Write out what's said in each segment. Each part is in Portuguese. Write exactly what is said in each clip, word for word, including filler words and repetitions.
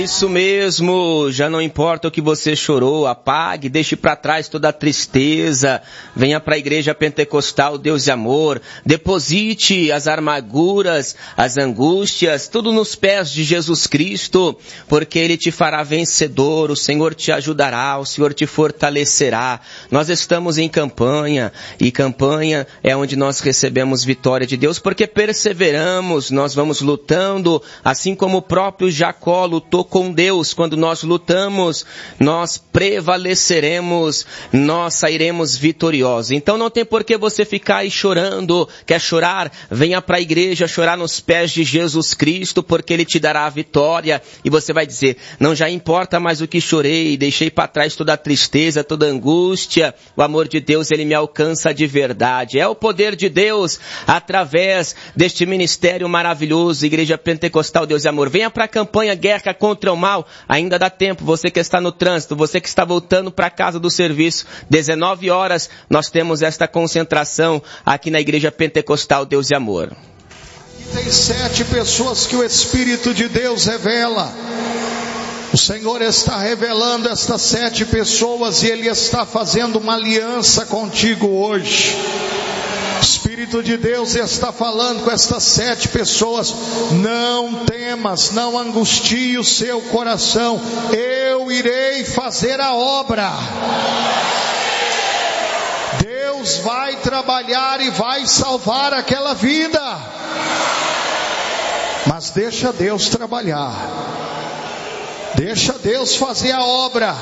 Isso mesmo, já não importa o que você chorou, apague, deixe para trás toda a tristeza, venha para a igreja pentecostal Deus e Amor, deposite as amarguras, as angústias, tudo nos pés de Jesus Cristo, porque Ele te fará vencedor, o Senhor te ajudará, o Senhor te fortalecerá. Nós estamos em campanha, e campanha é onde nós recebemos vitória de Deus, porque perseveramos, nós vamos lutando, assim como o próprio Jacó lutou com Deus. Quando nós lutamos, nós prevaleceremos, nós sairemos vitoriosos. Então não tem por que você ficar aí chorando. Quer chorar? Venha para a igreja chorar nos pés de Jesus Cristo, porque Ele te dará a vitória. E você vai dizer, não já importa mais o que chorei, deixei para trás toda a tristeza, toda a angústia. O amor de Deus, Ele me alcança de verdade. É o poder de Deus através deste ministério maravilhoso, Igreja Pentecostal Deus e Amor. Venha para a campanha Guerra contra o Mal, ainda dá tempo, você que está no trânsito, você que está voltando para casa do serviço, dezenove horas, nós temos esta concentração aqui na Igreja Pentecostal Deus e Amor. Tem sete pessoas que o Espírito de Deus revela. O Senhor está revelando estas sete pessoas e Ele está fazendo uma aliança contigo hoje. O Espírito de Deus está falando com estas sete pessoas, não temas, não angustie o seu coração, eu irei fazer a obra. Deus vai trabalhar e vai salvar aquela vida, mas deixa Deus trabalhar, deixa Deus fazer a obra,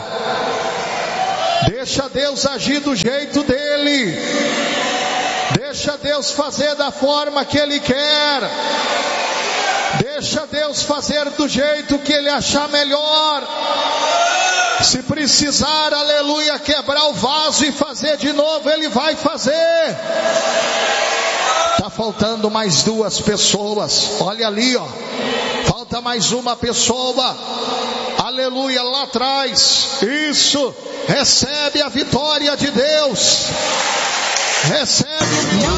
deixa Deus agir do jeito dele. Deixa Deus fazer da forma que Ele quer. Deixa Deus fazer do jeito que Ele achar melhor. Se precisar, aleluia, quebrar o vaso e fazer de novo, Ele vai fazer. Está faltando mais duas pessoas. Olha ali, ó. Falta mais uma pessoa. Aleluia, lá atrás. Isso. Recebe a vitória de Deus. Recebe o